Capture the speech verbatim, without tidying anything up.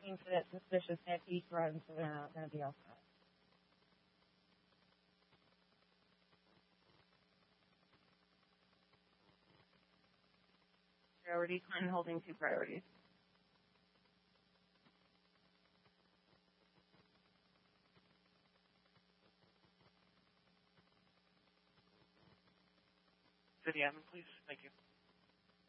looking for that suspicious antique run, so they're not going to be all set. Priority, Clinton holding two priorities. City admin, please. Thank you.